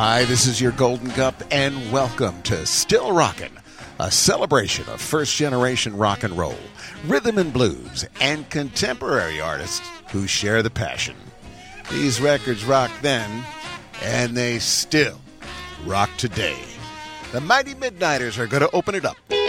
Hi, this is your Golden Cup, and welcome to Still Rockin', a celebration of first-generation rock and roll, rhythm and blues, and contemporary artists who share the passion. These records rocked then, and they still rock today. The Mighty Midnighters are going to open it up.